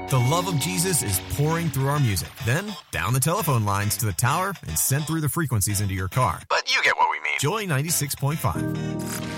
The love of Jesus is pouring through our music, then down the telephone lines to the tower and sent through the frequencies into your car. But you get what we mean. Joy 96.5.